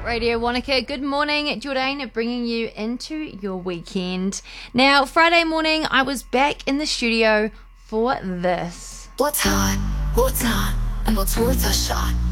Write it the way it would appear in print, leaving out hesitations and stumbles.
Radio Wanaka. Good morning, Jordan, bringing you into your weekend. Now, Friday morning, I was back in the studio for this. What's hot, what's on, and what's worth a shot?